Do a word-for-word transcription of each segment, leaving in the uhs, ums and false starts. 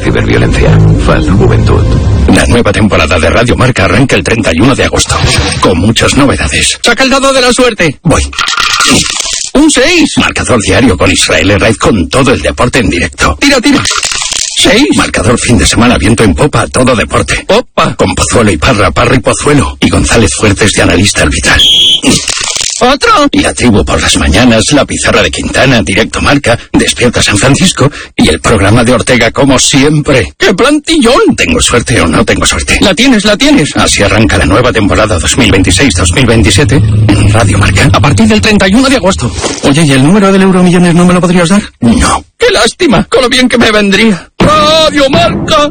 ciberviolencia. Falta juventud. La nueva temporada de Radio Marca arranca el treinta y uno de agosto, con muchas novedades. ¡Saca el dado de la suerte! Voy. ¡Un seis! Marcador diario con Israel Herraiz con todo el deporte en directo. ¡Tira, tira! ¿Seis? Marcador fin de semana, viento en popa, todo deporte. ¡Opa! Con Pozuelo y Parra, Parra y Pozuelo. Y González Fuertes de analista arbitral. ¿Otro? La tribu por las mañanas, la pizarra de Quintana, Directo Marca, Despierta San Francisco y el programa de Ortega como siempre. ¡Qué plantillón! ¿Tengo suerte o no tengo suerte? La tienes, la tienes. Así arranca la nueva temporada dos mil veintiséis dos mil veintisiete en Radio Marca. A partir del treinta y uno de agosto. Oye, ¿y el número del Euromillones no me lo podrías dar? No. ¡Qué lástima! Con lo bien que me vendría. Radio Marca.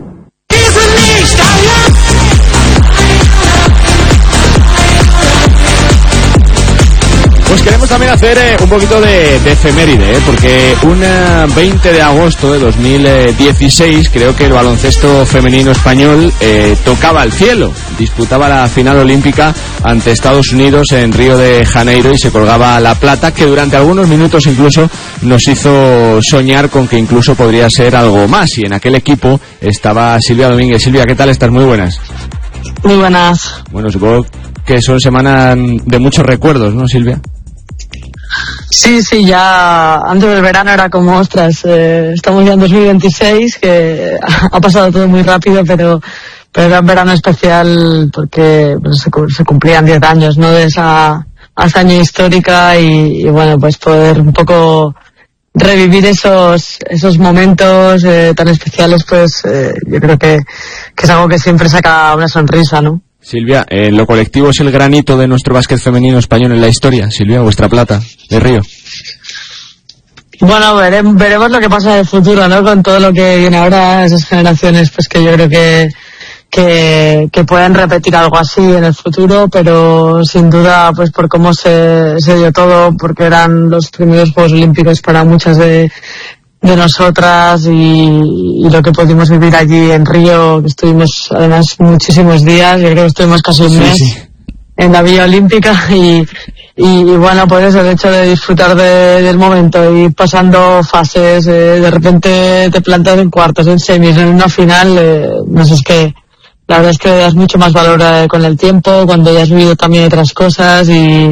Pues queremos también hacer eh, un poquito de, de efeméride, ¿eh? Porque un eh, veinte de agosto de dos mil dieciséis creo que el baloncesto femenino español eh, tocaba el cielo, disputaba la final olímpica ante Estados Unidos en Río de Janeiro y se colgaba la plata, que durante algunos minutos incluso nos hizo soñar con que incluso podría ser algo más, y en aquel equipo estaba Silvia Domínguez. Silvia, ¿qué tal estás? Muy buenas. Muy buenas. Bueno, supongo que son semanas de muchos recuerdos, ¿no, Silvia? Sí, sí, ya antes del verano era como, ostras, eh, estamos ya en dos mil veintiséis, que ha pasado todo muy rápido, pero, pero era un verano especial porque pues, se, se cumplían diez años, ¿no?, de esa hazaña histórica y, y bueno, pues poder un poco revivir esos esos momentos eh, tan especiales, pues eh, yo creo que, que es algo que siempre saca una sonrisa, ¿no? Silvia, eh, lo colectivo es el granito de nuestro básquet femenino español en la historia. Silvia, vuestra plata de Río. Bueno, vere, veremos lo que pasa en el futuro, ¿no? Con todo lo que viene ahora, esas generaciones, pues que yo creo que que, que pueden repetir algo así en el futuro, pero sin duda, pues por cómo se, se dio todo, porque eran los primeros Juegos Olímpicos para muchas de de nosotras y, y lo que pudimos vivir allí en Río, que estuvimos además muchísimos días, yo creo que estuvimos casi un mes sí, sí. en la Villa Olímpica y, y, y bueno, pues eso, el hecho de disfrutar de, del momento y pasando fases, eh, de repente te plantas en cuartos, en semis, en una final, eh, no sé, es que la verdad es que das mucho más valor eh, con el tiempo, cuando ya has vivido también otras cosas y,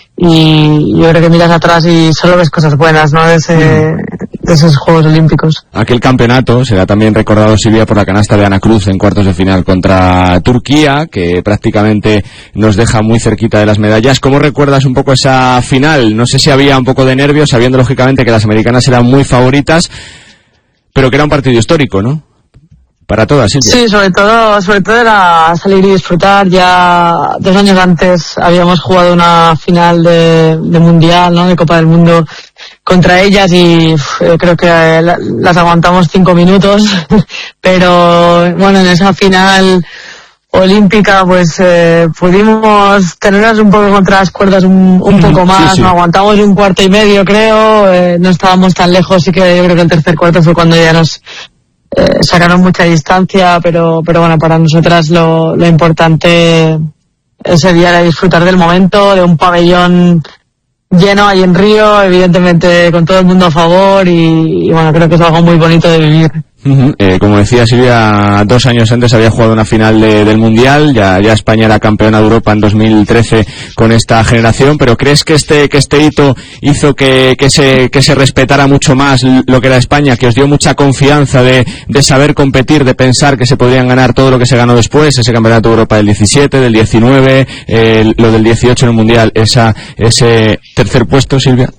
y yo creo que miras atrás y solo ves cosas buenas, ¿no?, de ese, de esos Juegos Olímpicos. Aquel campeonato será también recordado, Silvia, por la canasta de Ana Cruz en cuartos de final contra Turquía, que prácticamente nos deja muy cerquita de las medallas. ¿Cómo recuerdas un poco esa final? No sé si había un poco de nervios, sabiendo lógicamente que las americanas eran muy favoritas, pero que era un partido histórico, ¿no?, para todas, Silvia. Sí, sobre todo, sobre todo era salir y disfrutar. Ya dos años antes habíamos jugado una final de, de mundial, ¿no?, de Copa del Mundo contra ellas y uf, creo que la, las aguantamos cinco minutos, pero bueno, en esa final olímpica pues eh, pudimos tenerlas un poco contra las cuerdas un, un poco más, sí, sí. ¿no? Aguantamos un cuarto y medio, creo, eh, no estábamos tan lejos, sí que yo creo que el tercer cuarto fue cuando ya nos Eh, sacaron mucha distancia, pero pero bueno, para nosotras lo, lo importante ese día era disfrutar del momento, de un pabellón lleno ahí en Río, evidentemente con todo el mundo a favor y, y bueno, creo que es algo muy bonito de vivir. Uh-huh. Eh, como decía Silvia, dos años antes había jugado una final de, del Mundial, ya, ya España era campeona de Europa en dos mil trece con esta generación, pero ¿crees que este que este hito hizo que, que, se, que se respetara mucho más lo que era España, que os dio mucha confianza de, de saber competir, de pensar que se podrían ganar todo lo que se ganó después, ese campeonato de Europa del diecisiete, del diecinueve, eh, lo del dieciocho en el Mundial, esa, ese tercer puesto, Silvia?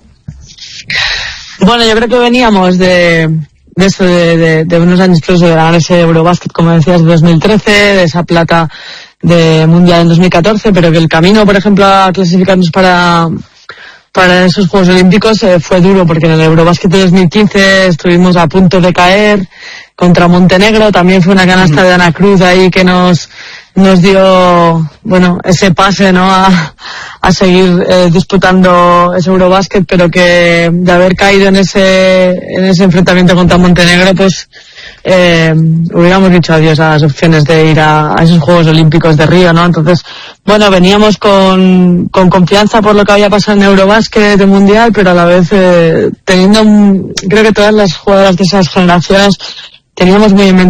Bueno, yo creo que veníamos de... de eso, de, de, de unos años incluso de ganar ese Eurobasket, como decías, de dos mil trece, de esa plata de Mundial en dos mil catorce, pero que el camino, por ejemplo, a clasificarnos para para esos Juegos Olímpicos eh, fue duro, porque en el Eurobasket de dos mil quince estuvimos a punto de caer contra Montenegro, también fue una canasta de Ana Cruz ahí que nos nos dio, bueno, ese pase, ¿no?, a, a seguir eh, disputando ese Eurobasket, pero que de haber caído en ese en ese enfrentamiento contra Montenegro, pues eh, hubiéramos dicho adiós a las opciones de ir a, a esos Juegos Olímpicos de Río, ¿no? Entonces, bueno, veníamos con, con confianza por lo que había pasado en Eurobasket de Mundial, pero a la vez eh, teniendo, creo que todas las jugadoras de esas generaciones teníamos muy en mente